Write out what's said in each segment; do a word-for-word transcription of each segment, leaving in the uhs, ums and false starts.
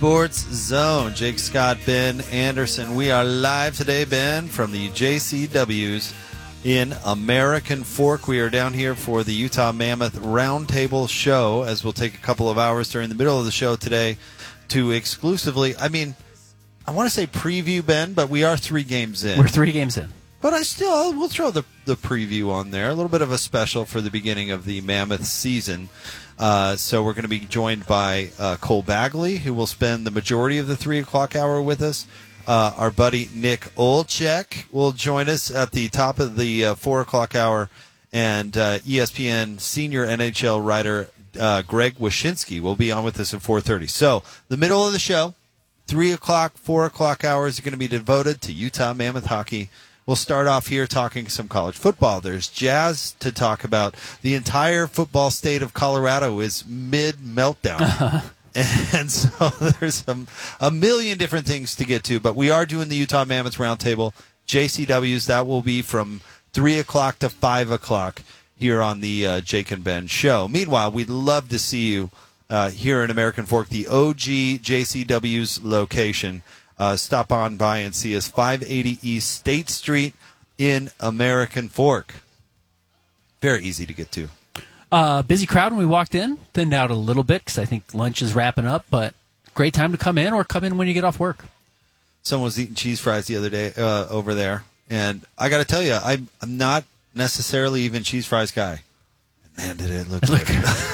Sports Zone. Jake Scott, Ben Anderson. We are live today, Ben, from the J C Ws in American Fork. We are down here for the Utah Mammoth Roundtable Show, as we'll take a couple of hours during the middle of the show today to exclusively, I mean, I want to say preview, Ben, but we are three games in. We're three games in. But I still, we'll throw the, the preview on there, a little bit of a special for the beginning of the Mammoth season. Uh, so we're going to be joined by uh, Cole Bagley, who will spend the majority of the three o'clock hour with us. Uh, our buddy Nick Olczyk will join us at the top of the uh, four o'clock hour, and uh, E S P N senior N H L writer uh, Greg Wyshynski will be on with us at four thirty. So the middle of the show, three o'clock, four o'clock hours are going to be devoted to Utah Mammoth hockey. We'll start off here talking some college football. There's Jazz to talk about. The entire football state of Colorado is mid-meltdown. Uh-huh. And so there's some, a million different things to get to. But we are doing the Utah Mammoth Roundtable. J C Ws, that will be from three o'clock to five o'clock here on the uh, Jake and Ben show. Meanwhile, we'd love to see you uh, here in American Fork, the O G J C W's location. Uh, stop on by and see us, five eighty East State Street in American Fork. Very easy to get to. Uh, busy crowd when we walked in. Thinned out a little bit because I think lunch is wrapping up, but great time to come in or come in when you get off work. Someone was eating cheese fries the other day uh, over there, and I got to tell you, I'm, I'm not necessarily even cheese fries guy. Man, did it look good.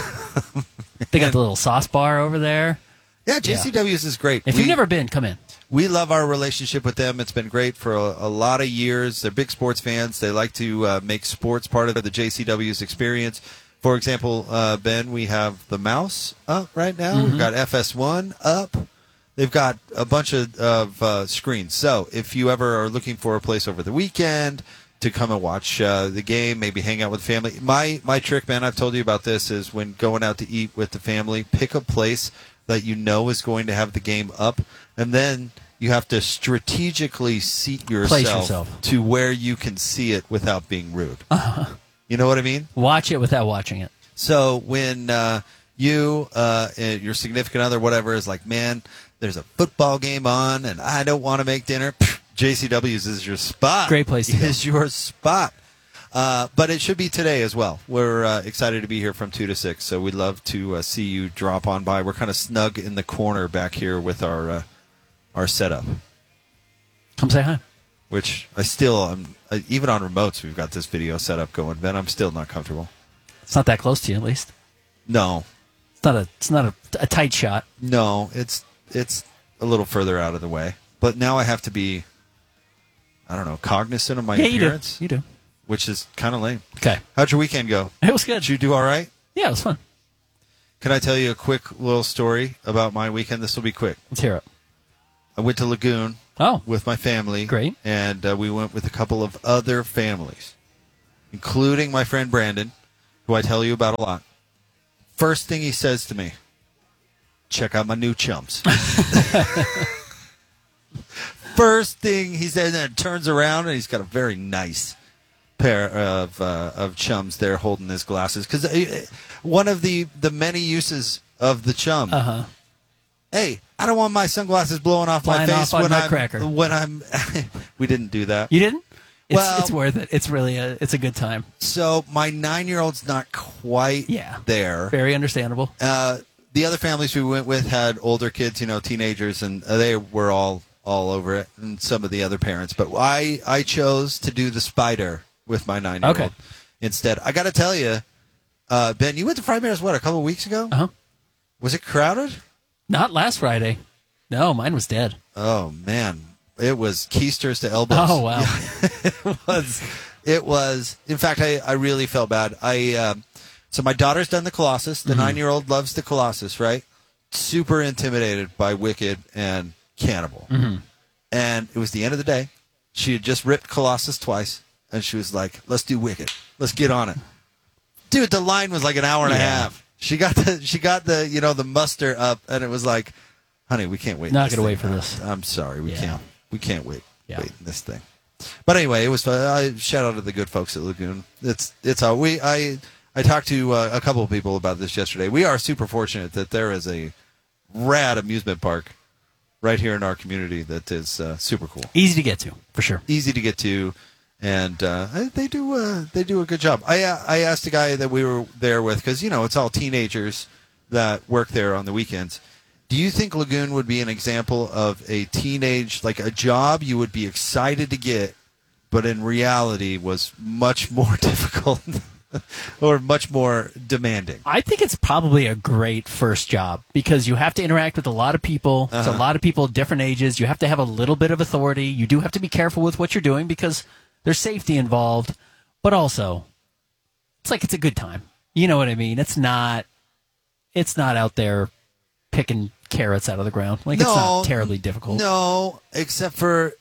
They got the little sauce bar over there. Yeah, J C W's yeah. is great. If we, you've never been, come in. We love our relationship with them. It's been great for a, a lot of years. They're big sports fans. They like to uh, make sports part of the J C W's experience. For example, uh, Ben, we have the Mouse up right now. Mm-hmm. We've got F S one up. They've got a bunch of, of uh, screens. So if you ever are looking for a place over the weekend to come and watch uh, the game, maybe hang out with family, my my trick, man, I've told you about this, is when going out to eat with the family, pick a place that you know is going to have the game up, and then you have to strategically seat yourself, yourself. to where you can see it without being rude. Uh-huh. You know what I mean? Watch it without watching it. So when uh, you, uh, your significant other, whatever, is like, man, there's a football game on, and I don't want to make dinner, J C W's is your spot. Great place to go. Is your spot. Uh, but it should be today as well. We're uh, excited to be here from two to six, so we'd love to uh, see you drop on by. We're kind of snug in the corner back here with our uh, our setup. Come say hi. Which I still, um, uh, even on remotes, we've got this video setup going. Ben, I'm still not comfortable. It's not that close to you, at least. No. It's not a It's not a, a tight shot. No, it's it's a little further out of the way. But now I have to be, I don't know, cognizant of my yeah, appearance. You do. You do. Which is kind of lame. Okay. How'd your weekend go? It was good. Did you do all right? Yeah, it was fun. Can I tell you a quick little story about my weekend? This will be quick. Let's hear it. I went to Lagoon oh, with my family. Great. And uh, we went with a couple of other families, including my friend Brandon, who I tell you about a lot. First thing he says to me, check out my new chums. First thing he says, and then turns around, and he's got a very nice pair of uh, of chums there holding his glasses. Because uh, one of the, the many uses of the chum, uh-huh. hey, I don't want my sunglasses blowing off Flying my face off when, I'm, I'm, when I'm... We didn't do that. You didn't? It's, well, it's worth it. It's really a, it's a good time. So my nine-year-old's not quite yeah. there. Very understandable. Uh, the other families we went with had older kids, you know, teenagers, and they were all, all over it, and some of the other parents. But I, I chose to do the spider with my nine-year-old okay. instead. I got to tell you, uh, Ben, you went to Friday Mares, what, a couple of weeks ago? Uh-huh. Was it crowded? Not last Friday. No, mine was dead. Oh, man. It was keisters to elbows. Oh, wow. it was. It was. In fact, I, I really felt bad. I um, So my daughter's done the Colossus. The mm-hmm. nine-year-old loves the Colossus, right? Super intimidated by Wicked and Cannibal. Mm-hmm. And it was the end of the day. She had just ripped Colossus twice, and she was like, let's do Wicked. Let's get on it. Dude, the line was like an hour and yeah. a half. She got the, she got the, you know, the muster up, and it was like, honey, we can't wait. Not going to wait for this. I'm sorry. We yeah. can't. We can't wait. Yeah. Wait in this thing. But anyway, it was fun. I shout out to the good folks at Lagoon. It's it's how we I I talked to uh, a couple of people about this yesterday. We are super fortunate that there is a rad amusement park right here in our community that is uh, super cool. Easy to get to, for sure. Easy to get to, and uh, they do uh, they do a good job. I uh, I asked a guy that we were there with, because, you know, it's all teenagers that work there on the weekends. Do you think Lagoon would be an example of a teenage, like a job you would be excited to get, but in reality was much more difficult or much more demanding? I think it's probably a great first job because you have to interact with a lot of people. It's Uh-huh. a lot of people of different ages. You have to have a little bit of authority. You do have to be careful with what you're doing because there's safety involved, but also it's like it's a good time. You know what I mean? It's not it's not out there picking carrots out of the ground. Like, it's not terribly difficult. No, except for,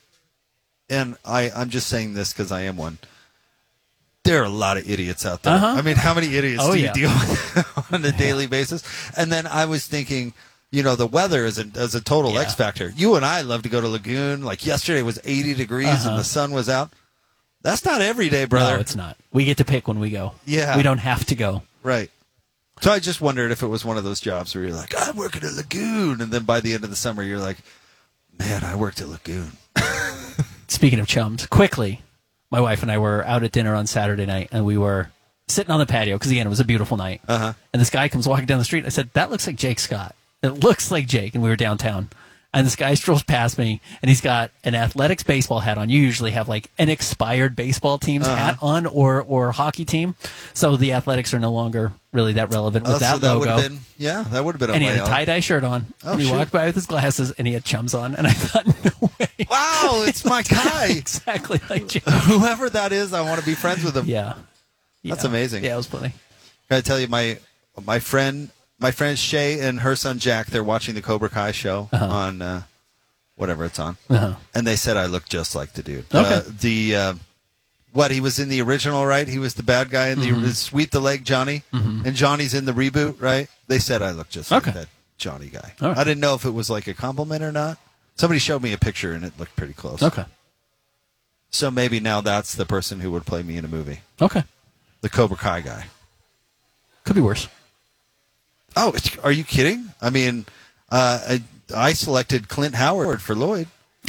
and I, I'm just saying this because I am one, there are a lot of idiots out there. Uh-huh. I mean, how many idiots Oh, do you yeah. deal with on a daily basis? And then I was thinking, you know, the weather is a, is a total Yeah. X factor. You and I love to go to Lagoon. Like yesterday was eighty degrees Uh-huh. and the sun was out. That's not every day, brother. No, it's not. We get to pick when we go. Yeah. We don't have to go. Right. So I just wondered if it was one of those jobs where you're like, I'm working at Lagoon. And then by the end of the summer, you're like, man, I worked at Lagoon. Speaking of chums, quickly, my wife and I were out at dinner on Saturday night, and we were sitting on the patio because, again, it was a beautiful night. Uh-huh. And this guy comes walking down the street. I said, that looks like Jake Scott. It looks like Jake. And we were downtown. And this guy strolls past me, and he's got an athletics baseball hat on. You usually have like an expired baseball team's Uh-huh. hat on, or or hockey team. So the athletics are no longer really that relevant with Oh, that so that would logo. have been, yeah, that would have been And a he had a way out. tie-dye shirt on. Oh, and he shoot. walked by with his glasses, and he had chums on. And I thought, no way. Wow, it's my guy. Exactly like Jake. Whoever that is, I want to be friends with him. Yeah. That's Yeah. amazing. Yeah, it was funny. Can I tell you, my my friend, my friend Shay and her son Jack, they're watching the Cobra Kai show Uh-huh. on uh, whatever it's on, Uh-huh. and they said I look just like the dude. Okay. Uh, the uh, what he was in the original, right? He was the bad guy in the Mm-hmm. Sweep the Leg Johnny, and Johnny's in the reboot, right? They said I look just like Okay. that Johnny guy. All right. I didn't know if it was like a compliment or not. Somebody showed me a picture, and it looked pretty close. Okay. So maybe now that's the person who would play me in a movie, Okay. the Cobra Kai guy. Could be worse. Oh, it's- are you kidding? I mean, uh, I, I selected Clint Howard for Lloyd.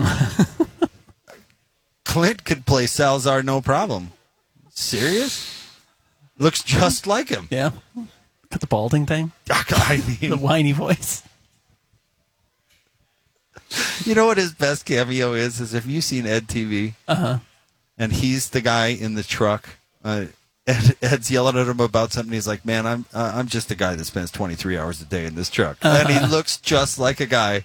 Clint could play Salazar no problem. Serious? Looks just like him. Yeah. Got the balding thing. I The mean, whiny voice. you know what his best cameo is? Is if you've seen Ed T V, Uh-huh. and he's the guy in the truck. Uh, Ed, Ed's yelling at him about something. He's like, "Man, I'm uh, I'm just a guy that spends twenty-three hours a day in this truck," and he looks just like a guy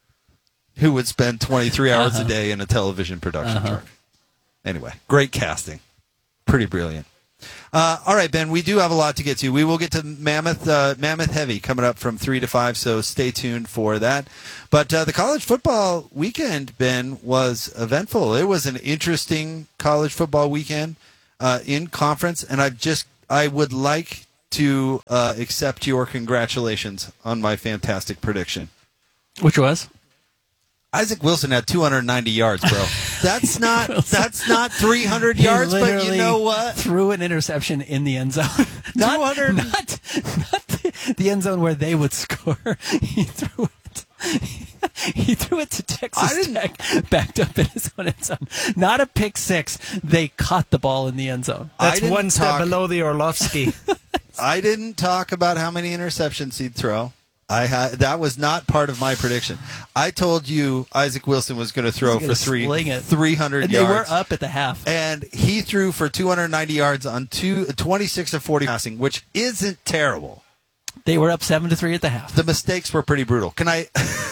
who would spend twenty-three hours a day in a television production Uh-huh. truck. Anyway, great casting, pretty brilliant. Uh, all right, Ben, we do have a lot to get to. We will get to Mammoth uh, Mammoth Heavy coming up from three to five, so stay tuned for that. But uh, the college football weekend, Ben, was eventful. It was an interesting college football weekend uh, in conference, and I just I would like to uh, accept your congratulations on my fantastic prediction. Which was? Isaac Wilson had two hundred ninety yards, bro. That's not Wilson. that's not three hundred He yards, but you literally know what? Threw an interception in the end zone. not, two hundred not, not the, the end zone where they would score. He threw it. He threw it to I Texas didn't- Tech, backed up in his own end zone. Not a pick six. They caught the ball in the end zone. I That's didn't one step talk- below the Orlovsky. I didn't talk about how many interceptions he'd throw. I had that was not part of my prediction. I told you Isaac Wilson was going to throw He's for gonna three sling it. three hundred And yards. they were up at the half. And he threw for two hundred ninety yards on two, twenty-six of forty passing, which isn't terrible. They were up seven to three at the half. The mistakes were pretty brutal. Can I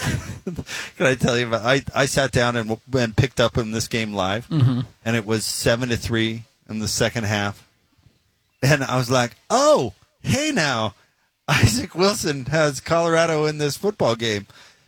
can I tell you about? I, I sat down and and picked up in this game live, Mm-hmm. and it was seven to three in the second half, and I was like, "Oh, hey now, Isaac Wilson has Colorado in this football game."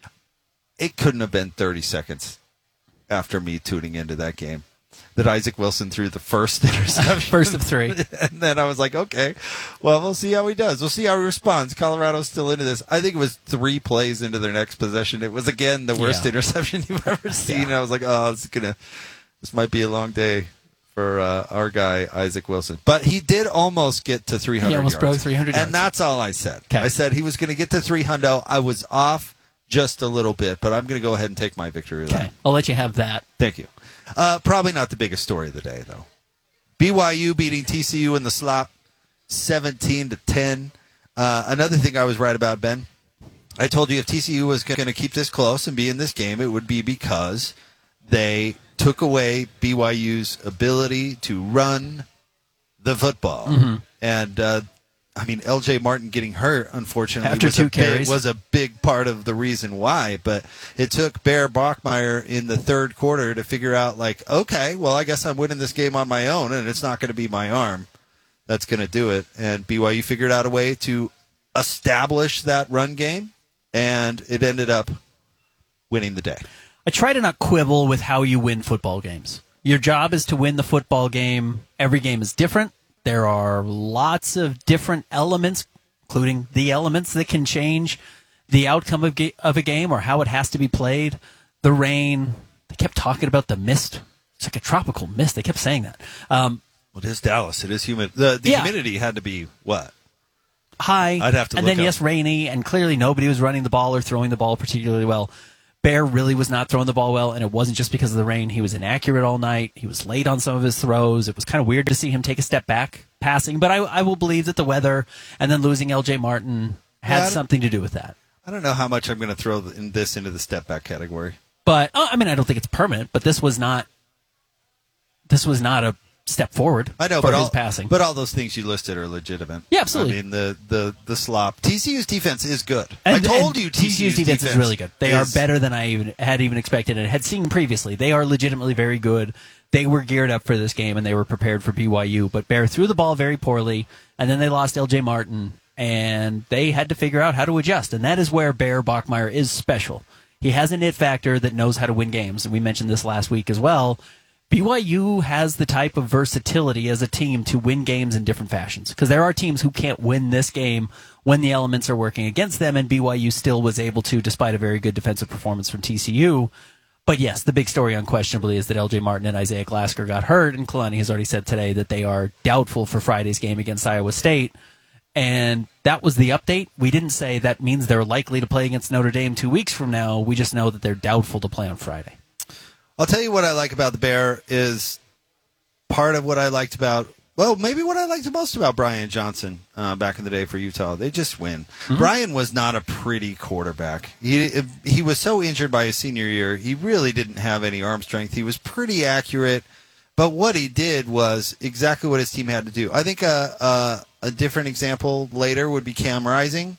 It couldn't have been thirty seconds after me tuning into that game that Isaac Wilson threw the first interception. First of three. And then I was like, okay, well, we'll see how he does. We'll see how he responds. Colorado's still into this. I think it was three plays into their next possession. It was, again, the worst Yeah. interception you've ever seen. And I was like, oh, this is gonna, this might be a long day for uh, our guy, Isaac Wilson. But he did almost get to three hundred He almost yards. broke three hundred yards. And that's all I said. Okay. I said he was going to get to three hundred. I was off just a little bit, but I'm going to go ahead and take my victory lap. Okay, I'll let you have that. Thank you. Uh, probably not the biggest story of the day, though. B Y U beating T C U in the slop, seventeen to ten. Uh, another thing I was right about, Ben, I told you if T C U was going to keep this close and be in this game, it would be because they took away B Y U's ability to run the football. Mm-hmm. And, uh, I mean, L J Martin getting hurt, unfortunately, After was, two a big, carries. was a big part of the reason why. But it took Bear Bachmeier in the third quarter to figure out, like, okay, well, I guess I'm winning this game on my own, and it's not going to be my arm that's going to do it. And B Y U figured out a way to establish that run game, and it ended up winning the day. I try to not quibble with how you win football games. Your job is to win the football game. Every game is different. There are lots of different elements, including the elements that can change the outcome of, ga- of a game or how it has to be played. The rain. They kept talking about the mist. It's like a tropical mist. They kept saying that. Um, Well, it is Dallas. It is humid. The, the Yeah. humidity had to be what? high. I'd have to And look then, up. yes, rainy, and clearly nobody was running the ball or throwing the ball particularly well. Bear really was not throwing the ball well, and it wasn't just because of the rain. He was inaccurate all night. He was late on some of his throws. It was kind of weird to see him take a step back passing, but I, I will believe that the weather and then losing L J Martin had Yeah, I something to do with that. I don't know how much I'm going to throw in this into the step back category. But uh, I mean, I don't think it's permanent, but this was not this was not a step forward I know, for but his all, passing. but all those things you listed are legitimate. Yeah, absolutely. I mean, the the the slop. T C U's defense is good. And, I told and you, T C U's defense, is really good. They is- are better than I even had even expected and had seen previously. They are legitimately very good. They were geared up for this game and they were prepared for B Y U. But Bear threw the ball very poorly, and then they lost L J Martin, and they had to figure out how to adjust. And that is where Bear Bachmeier is special. He has an it factor that knows how to win games, and we mentioned this last week as well. B Y U has the type of versatility as a team to win games in different fashions, because there are teams who can't win this game when the elements are working against them, and B Y U still was able to, despite a very good defensive performance from T C U. But yes, the big story unquestionably is that L J Martin and Isaiah Glasker got hurt, and Kalani has already said today that they are doubtful for Friday's game against Iowa State. And that was the update. We didn't say that means they're likely to play against Notre Dame two weeks from now. We just know that they're doubtful to play on Friday. I'll tell you what I like about the Bear is part of what I liked about, well, maybe what I liked the most about Brian Johnson uh, back in the day for Utah. They just win. Mm-hmm. Brian was not a pretty quarterback. He he was so injured by his senior year, he really didn't have any arm strength. He was pretty accurate, but what he did was exactly what his team had to do. I think a, a, a different example later would be Cam Rising.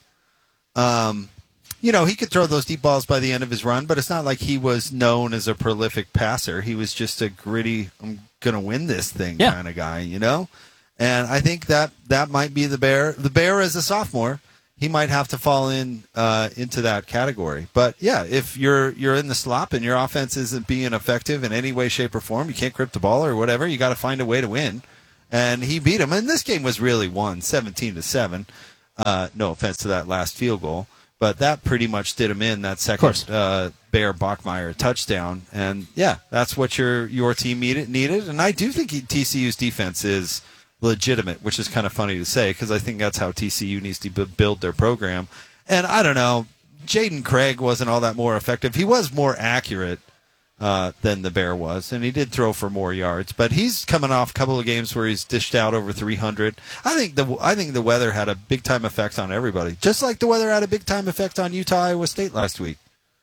Um You know, he could throw those deep balls by the end of his run, but it's not like he was known as a prolific passer. He was just a gritty, I'm going to win this thing yeah. kind of guy, you know? And I think that that might be the Bear. The Bear as a sophomore, he might have to fall in uh, into that category. But, yeah, if you're you're in the slop and your offense isn't being effective in any way, shape, or form, you can't grip the ball or whatever, you got to find a way to win. And he beat him. And this game was really won, seventeen to seven. Uh, no offense to that last field goal. But that pretty much did him in, that second uh, Bear Bachmeier touchdown. And, yeah, that's what your your team needed. needed. And I do think T C U's defense is legitimate, which is kind of funny to say because I think that's how T C U needs to b- build their program. And I don't know, Jaden Craig wasn't all that more effective. He was more accurate uh, than the Bear was, and he did throw for more yards. But he's coming off a couple of games where he's dished out over three hundred. I think the I think the weather had a big time effect on everybody, just like the weather had a big time effect on Utah Iowa State last week.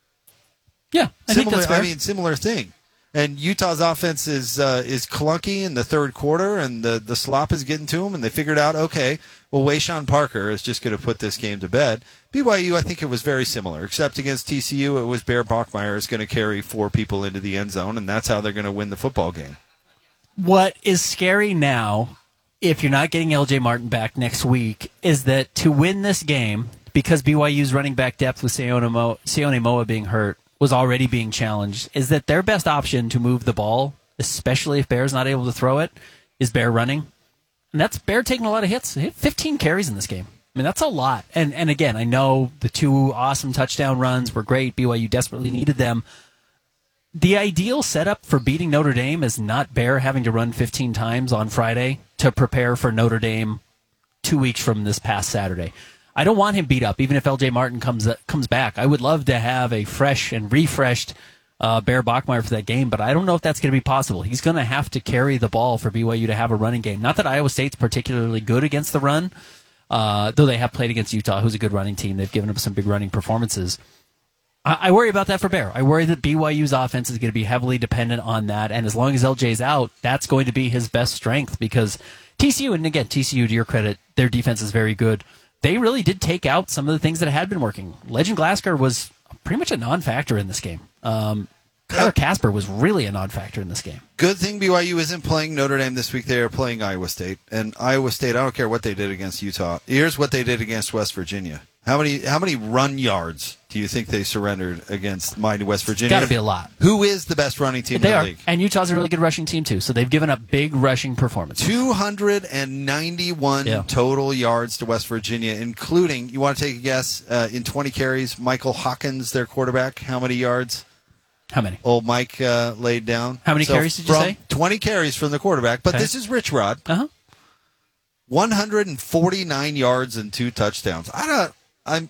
Yeah, I similar, think that's fair. I mean, similar thing. And Utah's offense is uh, is clunky in the third quarter, and the, the slop is getting to them, and they figured out, okay, well, Wayshawn Parker is just going to put this game to bed. B Y U, I think it was very similar, except against T C U, it was Bear Bachmeier is going to carry four people into the end zone, and that's how they're going to win the football game. What is scary now, if you're not getting L J Martin back next week, is that to win this game, because B Y U's running back depth with Sione Moa, Sione Moa being hurt, was already being challenged, is that their best option to move the ball, especially if Bear's not able to throw it, is Bear running. And that's Bear taking a lot of hits. He hit fifteen carries in this game. I mean, that's a lot. And and again, I know the two awesome touchdown runs were great. B Y U desperately needed them. The ideal setup for beating Notre Dame is not Bear having to run fifteen times on Friday to prepare for Notre Dame two weeks from this past Saturday. I don't want him beat up, even if L J Martin comes comes back. I would love to have a fresh and refreshed uh, Bear Bachmeier for that game, but I don't know if that's going to be possible. He's going to have to carry the ball for B Y U to have a running game. Not that Iowa State's particularly good against the run, uh, though they have played against Utah, who's a good running team. They've given up some big running performances. I, I worry about that for Bear. I worry that B Y U's offense is going to be heavily dependent on that, and as long as L J's out, that's going to be his best strength because T C U, and again, T C U, to your credit, their defense is very good. They really did take out some of the things that had been working. Legend Glasgow was pretty much a non-factor in this game. Um, Kyler Casper was really a non-factor in this game. Good thing B Y U isn't playing Notre Dame this week. They are playing Iowa State. And Iowa State, I don't care what they did against Utah. Here's what they did against West Virginia. How many how many run yards do you think they surrendered against mighty West Virginia? It's got to be a lot. Who is the best running team they in the are. league? And Utah's a really good rushing team, too. So they've given up big rushing performances. two hundred ninety-one Yeah. total yards to West Virginia, including, you want to take a guess, uh, in twenty carries, Michael Hawkins, their quarterback, how many yards? How many? Old Mike uh, laid down. How many So carries did you from say? twenty carries from the quarterback, but Okay. this is Rich Rod. Uh-huh. one hundred forty-nine yards and two touchdowns. I don't. I'm.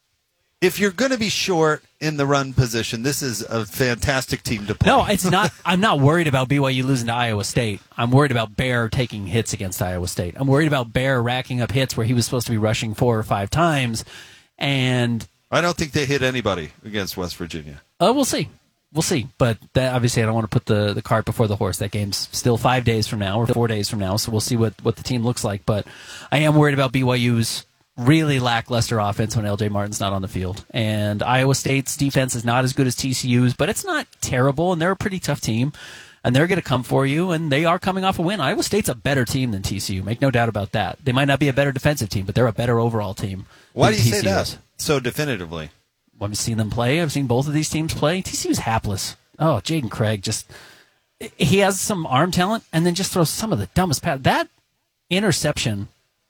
If you're going to be short in the run position, this is a fantastic team to play. No, it's not. I'm not worried about B Y U losing to Iowa State. I'm worried about Bear taking hits against Iowa State. I'm worried about Bear racking up hits where he was supposed to be rushing four or five times, and I don't think they hit anybody against West Virginia. uh, we'll see. We'll see. But that, obviously, I don't want to put the, the cart before the horse. That game's still five days from now or four days from now, so we'll see what, what the team looks like. But I am worried about B Y U's really lackluster offense when L J Martin's not on the field. And Iowa State's defense is not as good as T C U's, but it's not terrible, and they're a pretty tough team. And they're going to come for you, and they are coming off a win. Iowa State's a better team than T C U. Make no doubt about that. They might not be a better defensive team, but they're a better overall team. Why do you T C U say that is. so definitively? I've seen them play. I've seen both of these teams play. T C U's hapless. Oh, Jaden Craig just he has some arm talent and then just throws some of the dumbest pass. That interception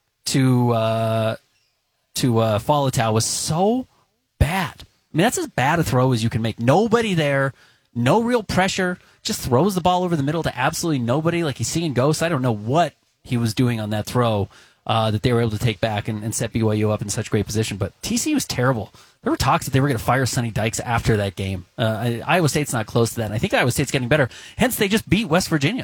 to uh, to uh, Falatau was so bad. I mean, that's as bad a throw as you can make. Nobody there, no real pressure. Just throws the ball over the middle to absolutely nobody, like he's seeing ghosts. I don't know what he was doing on that throw uh, that they were able to take back and, and set B Y U up in such great position. But T C U was terrible. There were talks that they were going to fire Sonny Dykes after that game. Uh, I, Iowa State's not close to that. And I think Iowa State's getting better. Hence, they just beat West Virginia.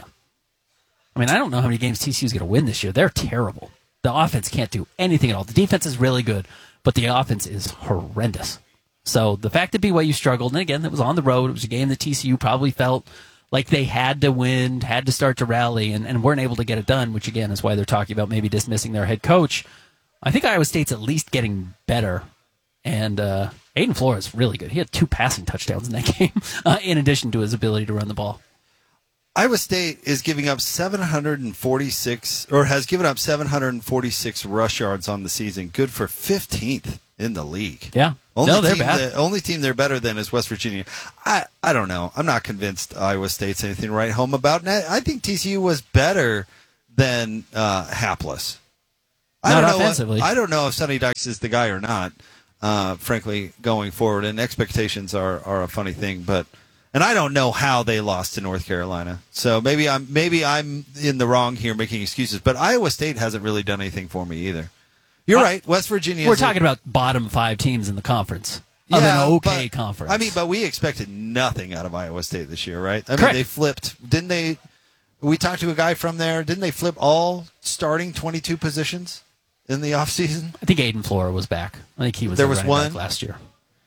I mean, I don't know how many games T C U's going to win this year. They're terrible. The offense can't do anything at all. The defense is really good, but the offense is horrendous. So the fact that B Y U struggled, and again, it was on the road. It was a game that T C U probably felt like they had to win, had to start to rally, and, and weren't able to get it done, which again is why they're talking about maybe dismissing their head coach. I think Iowa State's at least getting better. And uh, Aiden Flores really good. He had two passing touchdowns in that game, uh, in addition to his ability to run the ball. Iowa State is giving up seven hundred forty-six, or has given up seven hundred forty-six rush yards on the season. Good for fifteenth in the league. Yeah. Only no, they're team bad. The only team they're better than is West Virginia. I, I don't know. I'm not convinced Iowa State's anything to write home about. And I, I think T C U was better than uh, hapless. I Not don't know offensively. What, I don't know if Sonny Dykes is the guy or not. Uh, frankly, going forward, and expectations are, are a funny thing, but and I don't know how they lost to North Carolina. So maybe I'm maybe I'm in the wrong here, making excuses. But Iowa State hasn't really done anything for me either. You're Uh, right, West Virginia. We're is a- talking about bottom five teams in the conference. Of Yeah, an okay but- conference. I mean, but we expected nothing out of Iowa State this year, right? I mean, Correct. they flipped. Didn't they? We talked to a guy from there. Didn't they flip all starting twenty-two positions in the offseason? I think Aiden Flora was back. I think he was There the was running back one? last year.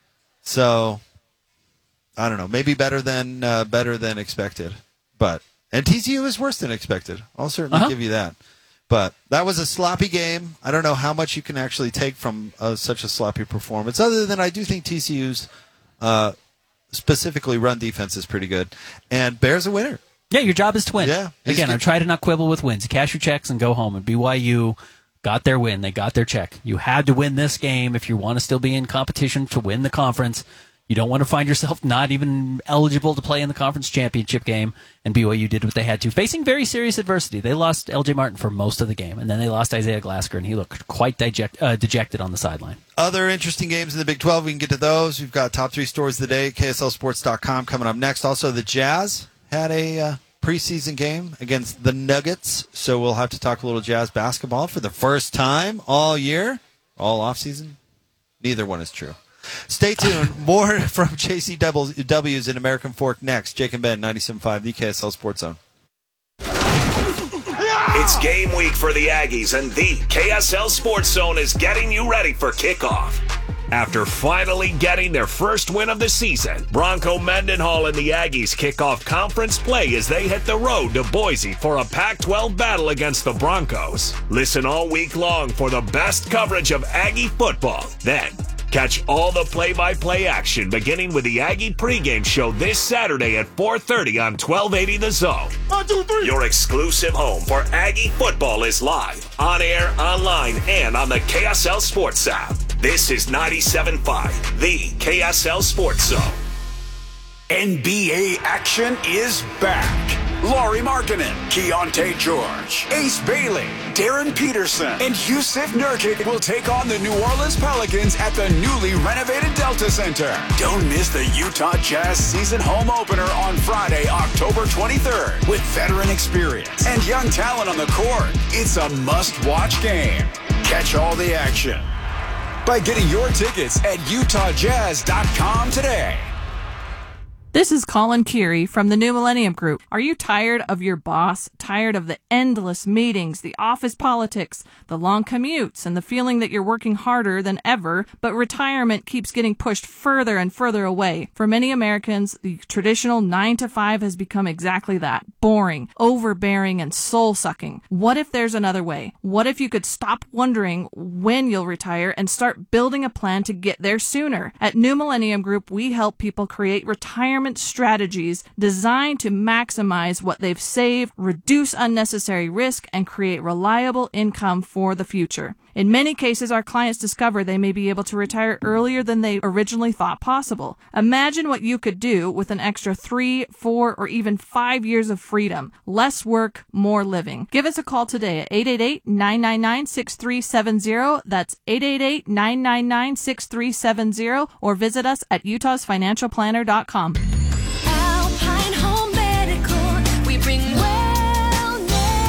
So I don't know. Maybe better than uh, better than expected, but and T C U is worse than expected. I'll certainly Uh-huh. give you that. But that was a sloppy game. I don't know how much you can actually take from uh, such a sloppy performance, other than I do think T C U's uh, specifically run defense is pretty good, and Bears a winner. Yeah, your job is to win. Yeah, he's Again, good. I try to not quibble with wins. You cash your checks and go home. And B Y U got their win. They got their check. You had to win this game if you want to still be in competition to win the conference. You don't want to find yourself not even eligible to play in the conference championship game. And B Y U did what they had to, facing very serious adversity. They lost L J Martin for most of the game, and then they lost Isaiah Glasker, and he looked quite deject, uh, dejected on the sideline. Other interesting games in the Big twelve. We can get to those. We've got top three stories of the day. K S L sports dot com coming up next. Also, the Jazz had a uh, preseason game against the Nuggets, so we'll have to talk a little Jazz basketball for the first time all year. all off season? Neither one is true. Stay tuned. More from J C W's in American Fork next. Jake and Ben, ninety-seven point five, the K S L Sports Zone. It's game week for the Aggies, and the K S L Sports Zone is getting you ready for kickoff. After finally getting their first win of the season, Bronco Mendenhall and the Aggies kick off conference play as they hit the road to Boise for a Pac twelve battle against the Broncos. Listen all week long for the best coverage of Aggie football. Then, catch all the play-by-play action beginning with the Aggie pregame show this Saturday at four thirty on twelve eighty The Zone. One, two, three. Your exclusive home for Aggie football is live, on air, online, and on the K S L Sports app. This is ninety-seven point five, the K S L Sports Zone. N B A action is back. Laurie Markkinen, Keontae George, Ace Bailey, Darren Peterson, and Yusuf Nurkic will take on the New Orleans Pelicans at the newly renovated Delta Center. Don't miss the Utah Jazz season home opener on Friday, October twenty-third. With veteran experience and young talent on the court, it's a must-watch game. Catch all the action by getting your tickets at utah jazz dot com today. This is Colin Keary from the New Millennium Group. Are you tired of your boss? Tired of the endless meetings, the office politics, the long commutes, and the feeling that you're working harder than ever, but retirement keeps getting pushed further and further away? For many Americans, the traditional nine to five has become exactly that. Boring, overbearing, and soul-sucking. What if there's another way? What if you could stop wondering when you'll retire and start building a plan to get there sooner? At New Millennium Group, we help people create retirement strategies designed to maximize what they've saved, reduce unnecessary risk, and create reliable income for the future. In many cases, our clients discover they may be able to retire earlier than they originally thought possible. Imagine what you could do with an extra three, four, or even five years of freedom. Less work, more living. Give us a call today at eight eight eight, nine nine nine, six three seven zero. That's eight eight eight, nine nine nine, six three seven zero. Or visit us at utahs financial planner dot com. Alpine Home Medical, we bring wellness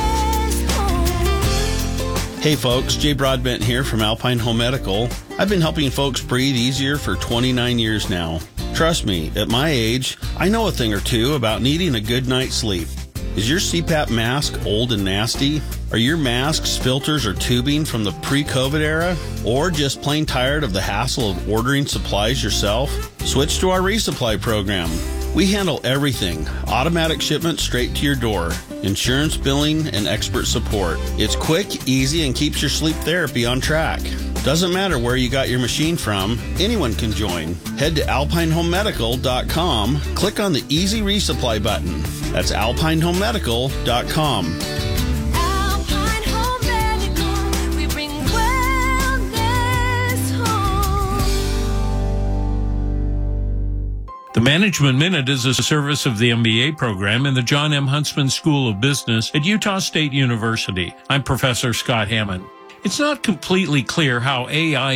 home. Hey folks, Jay Broadbent here from Alpine Home Medical. I've been helping folks breathe easier for twenty-nine years now. Trust me, at my age, I know a thing or two about needing a good night's sleep. Is your C PAP mask old and nasty? Are your masks, filters, or tubing from the pre-COVID era? Or just plain tired of the hassle of ordering supplies yourself? Switch to our resupply program. We handle everything. Automatic shipment straight to your door. Insurance billing and expert support. It's quick, easy, and keeps your sleep therapy on track. Doesn't matter where you got your machine from, anyone can join. Head to alpine home medical dot com, click on the Easy Resupply button. That's alpine home medical dot com. Alpine Home Medical, we bring wellness home. The Management Minute is a service of the M B A program in the John M. Huntsman School of Business at Utah State University. I'm Professor Scott Hammond. It's not completely clear how A I